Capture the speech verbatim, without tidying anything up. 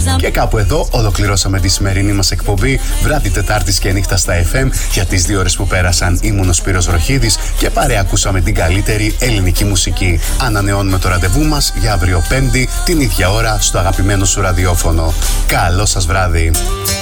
Και κάπου εδώ ολοκληρώσαμε τη σημερινή μας εκπομπή βράδυ Τετάρτης και νύχτα στα εφ εμ. Για τις δύο ώρες που πέρασαν ήμουν ο Σπύρος Βροχίδης και παρεακούσαμε την καλύτερη ελληνική μουσική. Ανανεώνουμε το ραντεβού μας για αύριο Πέμπτη την ίδια ώρα στο αγαπημένο σου ραδιόφωνο. Καλό σας βράδυ.